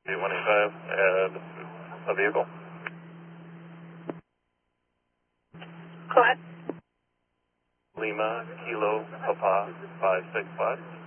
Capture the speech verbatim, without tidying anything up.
eight one eight five, add a vehicle. Go ahead. Lima, Kilo, Papa, five six five.